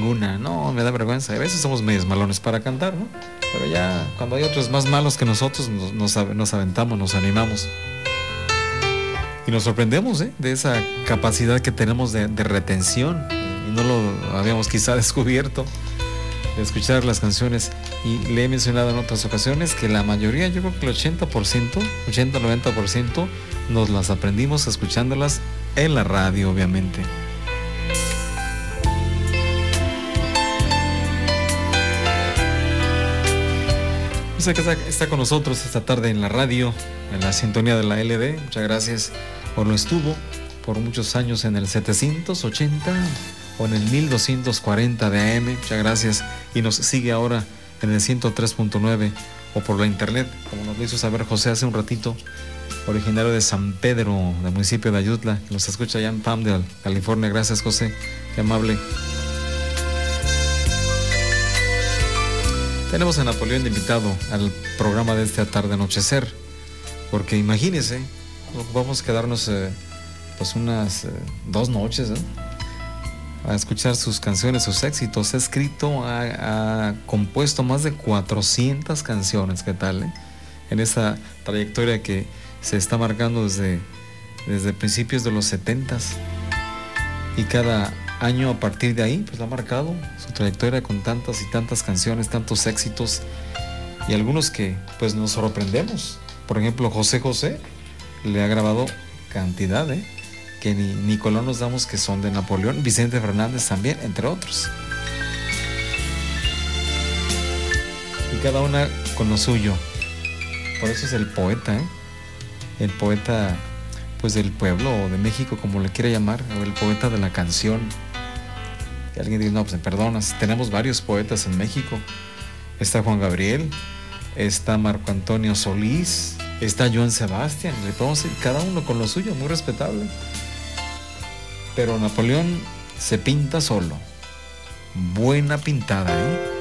ninguna, no, me da vergüenza. A veces somos medios malones para cantar, ¿no? Pero ya cuando hay otros más malos que nosotros, nos aventamos, nos animamos. Y nos sorprendemos, de esa capacidad que tenemos de retención. Y no lo habíamos quizá descubierto, de escuchar las canciones. Y le he mencionado en otras ocasiones que la mayoría, yo creo que el 80-90%, nos las aprendimos escuchándolas en la radio, obviamente. Pues que está con nosotros esta tarde en la radio, en la sintonía de la LD. Muchas gracias por lo estuvo por muchos años en el 780 o en el 1240 de AM. Muchas gracias. Y nos sigue ahora en el 103.9 o por la internet, como nos lo hizo saber José hace un ratito, originario de San Pedro, del municipio de Ayutla, que nos escucha allá en Palmdale, California. Gracias, José, qué amable. Tenemos a Napoleón de invitado al programa de esta tarde anochecer, porque imagínense, vamos a quedarnos pues unas 2 noches a escuchar sus canciones, sus éxitos. Ha escrito, ha compuesto más de 400 canciones, ¿qué tal? En esa trayectoria que se está marcando desde principios de los 70s, y cada año a partir de ahí pues ha marcado su trayectoria con tantas y tantas canciones, tantos éxitos, y algunos que pues nos sorprendemos. Por ejemplo, José José le ha grabado cantidad, que ni color nos damos que son de Napoleón. Vicente Fernández también, entre otros, y cada una con lo suyo. Por eso es el poeta, el poeta pues del pueblo o de México, como le quiera llamar, o el poeta de la canción. Y alguien dice, no, pues me perdonas, tenemos varios poetas en México. Está Juan Gabriel, está Marco Antonio Solís, está Joan Sebastián. Le podemos decir, cada uno con lo suyo, muy respetable. Pero Napoleón se pinta solo. Buena pintada,